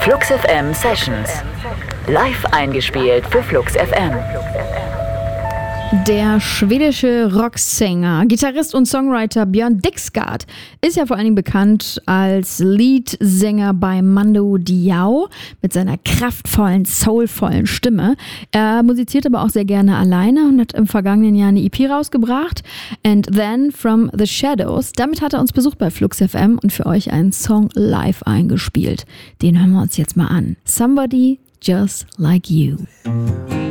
Flux FM Sessions. Live eingespielt für Flux FM. Der schwedische Rocksänger, Gitarrist und Songwriter Björn Dixgard ist ja vor allen Dingen bekannt als Leadsänger bei Mando Diao mit seiner kraftvollen, soulvollen Stimme. Er musiziert aber auch sehr gerne alleine und hat im vergangenen Jahr eine EP rausgebracht. And Then From The Shadows. Damit hat er uns besucht bei Flux FM und für euch einen Song live eingespielt. Den hören wir uns jetzt mal an. Somebody Just Like You.